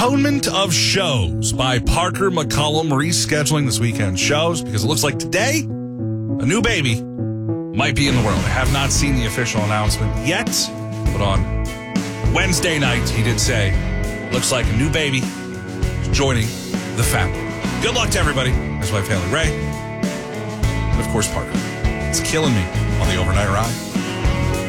postponement of shows by Parker McCollum, rescheduling this weekend shows because it looks like today a new baby might be in the world. I have not seen the official announcement yet, but on Wednesday night he did say, looks like a new baby is joining the family. Good luck to everybody. His wife Haley Ray, and of course Parker. It's killing me on the overnight ride.